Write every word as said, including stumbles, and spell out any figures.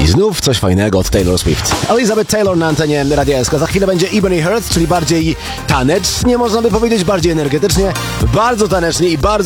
znów coś fajnego od Taylor Swift. Elizabeth Taylor na antenie Radia S K. Za chwilę będzie Ebony Heart, czyli bardziej tanecznie, można by powiedzieć, bardziej energetycznie, bardzo tanecznie i bardzo